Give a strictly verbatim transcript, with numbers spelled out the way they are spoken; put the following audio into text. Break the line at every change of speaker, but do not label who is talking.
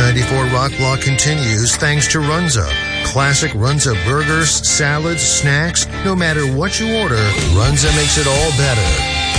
ninety-four Rock Block continues thanks to Runza. Classic Runza burgers, salads, snacks. No matter what you order, Runza makes it all better.